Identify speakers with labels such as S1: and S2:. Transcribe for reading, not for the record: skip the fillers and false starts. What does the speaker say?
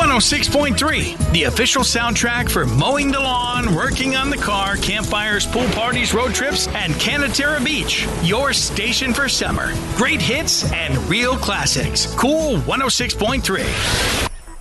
S1: 106.3, the official soundtrack for mowing the lawn, working on the car, campfires, pool parties, road trips, and Canaterra Beach. Your station for summer. Great hits and real classics. Cool 106.3.